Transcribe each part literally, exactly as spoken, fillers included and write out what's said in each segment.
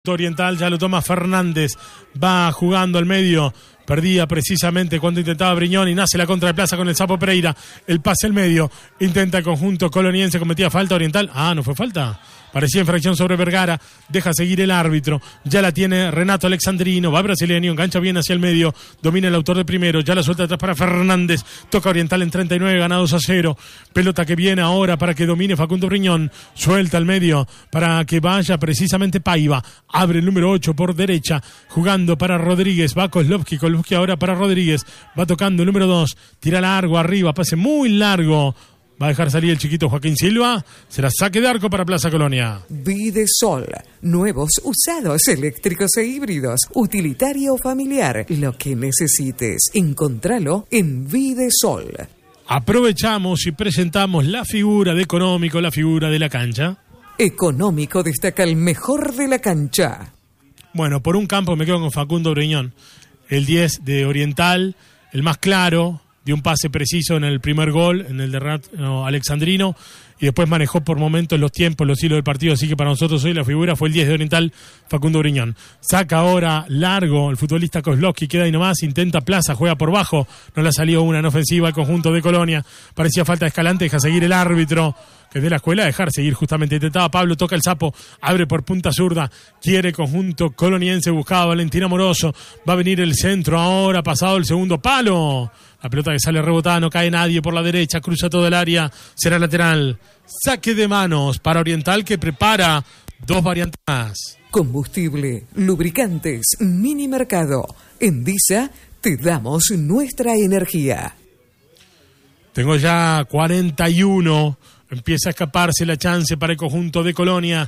Oriental, ya lo toma Fernández, va jugando al medio, perdía precisamente cuando intentaba Briñón y nace la contra de Plaza con el Sapo Pereira, el pase al medio, intenta el conjunto coloniense, cometía falta Oriental, ah, no fue falta, parecía infracción sobre Vergara, deja seguir el árbitro, ya la tiene Renato Alexandrino, va brasileño, engancha bien hacia el medio, domina el autor de primero, ya la suelta atrás para Fernández, toca Oriental en treinta y nueve, ganados a cero, pelota que viene ahora para que domine Facundo Briñón, suelta al medio para que vaya precisamente Paiva, abre el número ocho por derecha, jugando para Rodríguez, va Kozlovsky, Kozlovsky ahora para Rodríguez, va tocando el número dos, tira largo arriba, pase muy largo, va a dejar salir el chiquito Joaquín Silva, será saque de arco para Plaza Colonia. Videsol, nuevos, usados, eléctricos e híbridos, utilitario o familiar, lo que necesites, encontralo en Videsol. Aprovechamos y presentamos la figura de Económico, la figura de la cancha. Económico destaca el mejor de la cancha. Bueno, por un campo me quedo con Facundo Briñón, el diez de Oriental, el más claro, dio un pase preciso en el primer gol, en el de Renato Alexandrino, y después manejó por momentos los tiempos, los hilos del partido, así que para nosotros hoy la figura fue el diez de Oriental, Facundo Briñón. Saca ahora largo el futbolista Kozlovsky, queda ahí nomás, intenta Plaza, juega por bajo, no le ha salido una en ofensiva al conjunto de Colonia, parecía falta de Escalante, deja seguir el árbitro, que es de la escuela, dejar seguir justamente, intentaba Pablo, toca el Sapo, abre por punta zurda, quiere conjunto coloniense, buscaba Valentín Amoroso, va a venir el centro ahora, pasado el segundo palo, la pelota que sale rebotada, no cae nadie por la derecha, cruza todo el área, será lateral, saque de manos para Oriental que prepara dos variantes más. Combustible, lubricantes, mini mercado, en Disa te damos nuestra energía. Tengo ya cuarenta y uno, empieza a escaparse la chance para el conjunto de Colonia.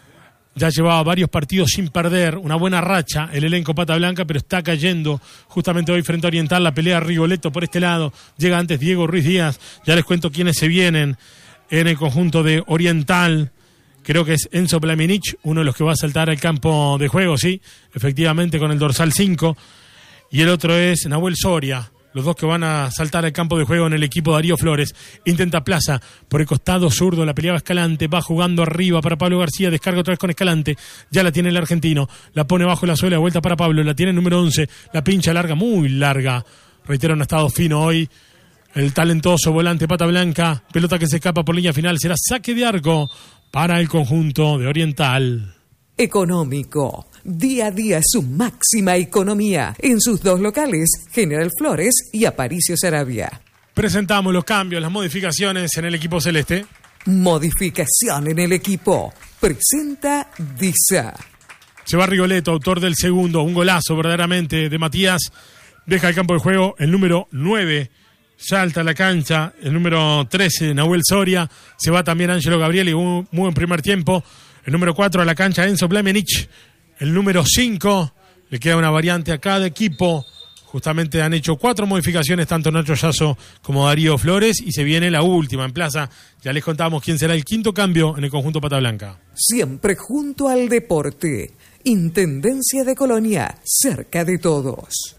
Ya llevaba varios partidos sin perder, una buena racha el elenco Pata Blanca, pero está cayendo justamente hoy frente a Oriental. La pelea Rigoletto por este lado, llega antes Diego Ruiz Díaz, ya les cuento quiénes se vienen en el conjunto de Oriental. Creo que es Enzo Plaminich, uno de los que va a saltar al campo de juego, sí, efectivamente con el dorsal cinco, y el otro es Nahuel Soria. Los dos que van a saltar al campo de juego en el equipo Darío Flores. Intenta Plaza por el costado zurdo, la peleaba Escalante, va jugando arriba para Pablo García, descarga otra vez con Escalante, ya la tiene el argentino, la pone bajo la suela, vuelta para Pablo, la tiene el número once, la pincha larga, muy larga, reitero, un estado fino hoy, el talentoso volante Pata Blanca, pelota que se escapa por línea final, será saque de arco para el conjunto de Oriental. Económico. Día a día su máxima economía en sus dos locales, General Flores y Aparicio Saravia. Presentamos los cambios, las modificaciones en el equipo celeste. Modificación en el equipo. Presenta Disa. Se va Rigoletto, autor del segundo, un golazo verdaderamente de Matías. Deja el campo de juego el número nueve. Salta a la cancha el número trece, Nahuel Soria. Se va también Ángelo Gabrieli, un muy buen primer tiempo. El número cuatro a la cancha, Enzo Plaminich. El número cinco, le queda una variante a cada equipo. Justamente han hecho cuatro modificaciones, tanto Nacho Yasso como Darío Flores, y se viene la última en Plaza. Ya les contamos quién será el quinto cambio en el conjunto Pata Blanca. Siempre junto al deporte. Intendencia de Colonia, cerca de todos.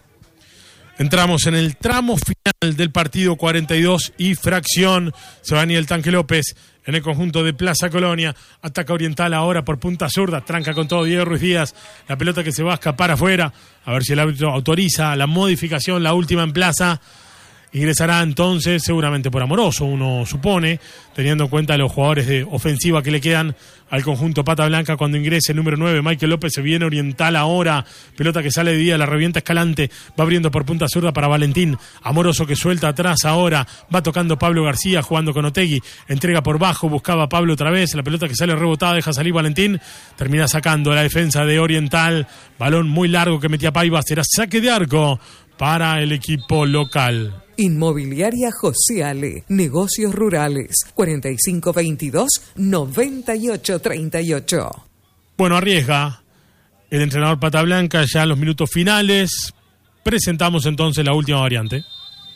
Entramos en el tramo final del partido, cuarenta y dos y fracción. Se va Daniel Tanque López en el conjunto de Plaza Colonia. Ataca Oriental ahora por punta zurda. Tranca con todo Diego Ruiz Díaz. La pelota que se va a escapar afuera. A ver si el árbitro autoriza la modificación, la última en Plaza. Ingresará entonces, seguramente por Amoroso, uno supone, teniendo en cuenta los jugadores de ofensiva que le quedan al conjunto Pata Blanca cuando ingrese el número nueve, Michael López. Se viene Oriental ahora, pelota que sale de día, la revienta Escalante, va abriendo por punta zurda para Valentín, Amoroso que suelta atrás ahora, va tocando Pablo García, jugando con Otegui, entrega por bajo, buscaba a Pablo otra vez, la pelota que sale rebotada, deja salir Valentín, termina sacando la defensa de Oriental, balón muy largo que metía Paiva, será saque de arco para el equipo local. Inmobiliaria José Ale, negocios rurales, cuarenta y cinco veintidós, noventa y ocho treinta y ocho. Bueno, arriesga el entrenador Pata Blanca ya en los minutos finales. Presentamos entonces la última variante.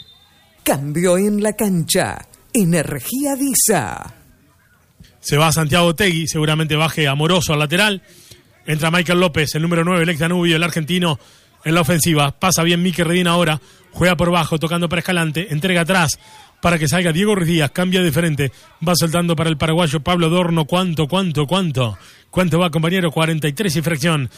Cambio en la cancha, Energía Disa. Se va Santiago Otegui, seguramente baje Amoroso al lateral. Entra Michael López, el número nueve, el ex Danubio, el argentino, en la ofensiva. Pasa bien Mique Redín ahora, juega por bajo, tocando para Escalante, entrega atrás, para que salga Diego Ruiz Díaz, cambia de frente, va saltando para el paraguayo Pablo Adorno, ¿cuánto, cuánto, cuánto? ¿Cuánto va, compañero? cuarenta y tres y fracción.